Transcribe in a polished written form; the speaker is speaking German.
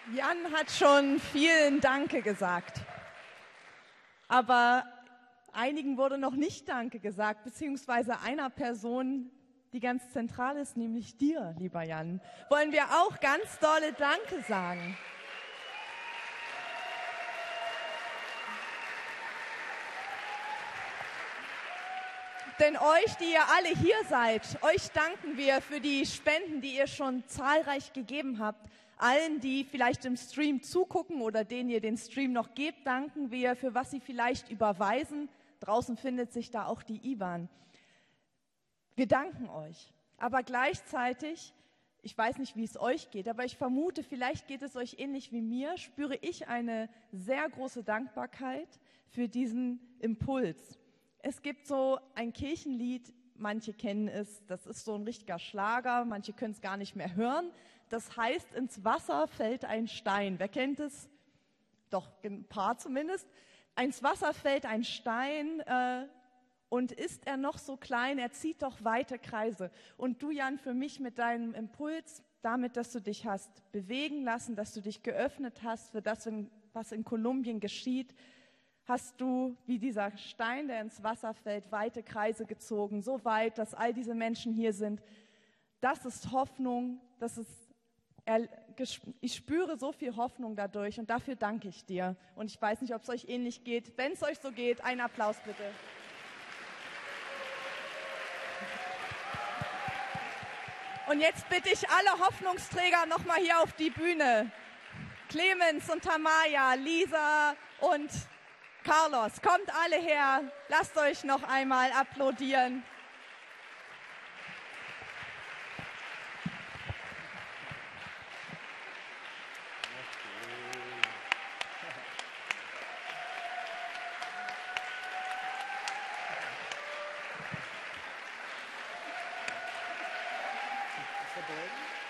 Jan hat schon vielen Danke gesagt, aber einigen wurde noch nicht Danke gesagt, beziehungsweise einer Person, die ganz zentral ist, nämlich dir, lieber Jan, wollen wir auch ganz dolle Danke sagen. Denn euch, die ihr alle hier seid, euch danken wir für die Spenden, die ihr schon zahlreich gegeben habt. Allen, die vielleicht im Stream zugucken oder denen ihr den Stream noch gebt, danken wir, für was sie vielleicht überweisen. Draußen findet sich da auch die IBAN. Wir danken euch. Aber gleichzeitig, ich weiß nicht, wie es euch geht, aber ich vermute, vielleicht geht es euch ähnlich wie mir, spüre ich eine sehr große Dankbarkeit für diesen Impuls. Es gibt so ein Kirchenlied, manche kennen es, das ist so ein richtiger Schlager, manche können es gar nicht mehr hören. Das heißt, ins Wasser fällt ein Stein. Wer kennt es? Doch, ein paar zumindest. Ins Wasser fällt ein Stein und ist er noch so klein, er zieht doch weite Kreise. Und du, Jan, für mich mit deinem Impuls, damit, dass du dich hast bewegen lassen, dass du dich geöffnet hast für das, was in Kolumbien geschieht, hast du, wie dieser Stein, der ins Wasser fällt, weite Kreise gezogen, so weit, dass all diese Menschen hier sind. Das ist Hoffnung, ich spüre so viel Hoffnung dadurch und dafür danke ich dir. Und ich weiß nicht, ob es euch ähnlich geht. Wenn es euch so geht, einen Applaus bitte. Und jetzt bitte ich alle Hoffnungsträger nochmal hier auf die Bühne. Clemens und Tamaya, Lisa und Carlos, kommt alle her, lasst euch noch einmal applaudieren. Verborgen?